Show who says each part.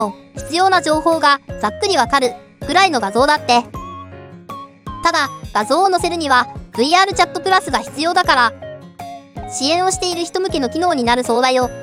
Speaker 1: 必要な情報がざっくりわかるくらいの画像だって。ただ、画像を載せるには VR チャットプラスが必要だから、支援をしている人向けの機能になるそうだよ。